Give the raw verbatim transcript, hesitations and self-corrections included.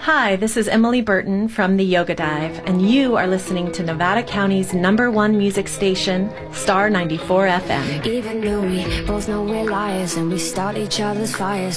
Hi, this is Emily Burton from the Yoga Dive, and you are listening to Nevada County's number one music station, Star ninety-four F M. Even though we both know we're liars and we start each other's fires.